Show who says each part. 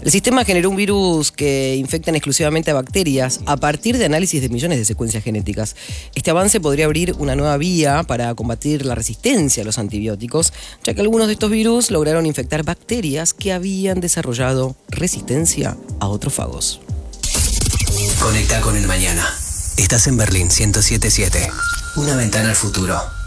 Speaker 1: El sistema generó un virus que infectan exclusivamente a bacterias a partir de análisis de millones de secuencias genéticas. Este avance podría abrir una nueva vía para combatir la resistencia a los antibióticos, ya que algunos de estos virus lograron infectar bacterias que habían desarrollado resistencia a otros fagos.
Speaker 2: Conecta con el mañana. Estás en Berlín 107.7. Una ventana al futuro.